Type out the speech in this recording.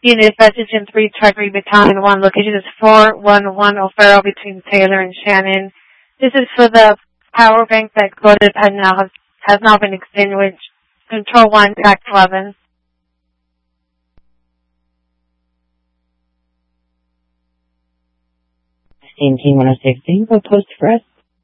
Unit Petition 3, Chartery Battalion 1. Location is 411 O'Farrell between Taylor and Shannon. This is for the power bank that exploded and has now been extinguished. Control 1, Track 11. Team 106, post for us.